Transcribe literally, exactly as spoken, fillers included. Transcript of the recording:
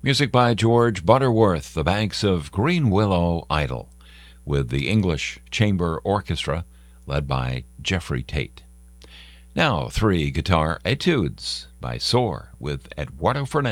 Music by George Butterworth, The Banks of Green Willow Idle, with the English Chamber Orchestra led by Jeffrey Tate. Now, three guitar etudes by Soar with Eduardo Fernandez.